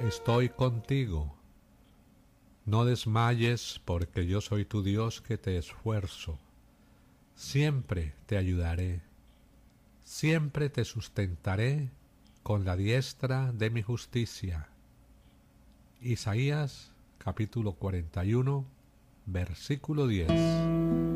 estoy contigo. No desmayes, porque yo soy tu Dios que te esfuerzo. Siempre te ayudaré. Siempre te sustentaré con la diestra de mi justicia. Isaías capítulo 41, versículo 10.